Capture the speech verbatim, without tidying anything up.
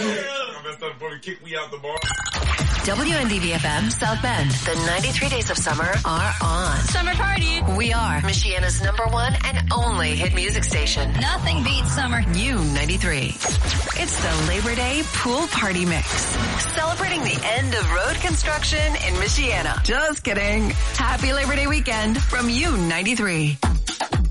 I messed up before they kicked me out the bar. W N D V F M South Bend. The ninety-three days of summer are on. Summer party. We are Michiana's number one and only hit music station. Nothing beats summer. U ninety-three. It's the Labor Day Pool Party Mix. Celebrating the end of road construction in Michiana. Just kidding. Happy Labor Day weekend from U ninety-three.